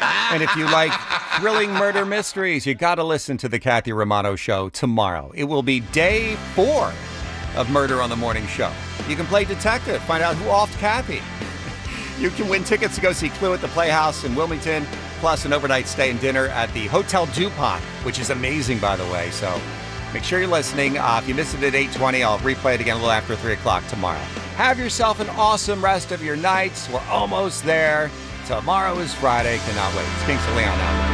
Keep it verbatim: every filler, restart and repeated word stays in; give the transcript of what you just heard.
And if you like thrilling murder mysteries, you got to listen to the Kathy Romano Show tomorrow. It will be day four of Murder on the Morning Show. You can play detective, find out who offed Kathy. You can win tickets to go see Clue at the Playhouse in Wilmington, plus an overnight stay and dinner at the Hotel DuPont, which is amazing, by the way. So make sure you're listening. Uh, if you missed it at eight twenty, I'll replay it again a little after three o'clock tomorrow. Have yourself an awesome rest of your nights. We're almost there. Tomorrow is Friday. Cannot wait. It's Kings of Leon out.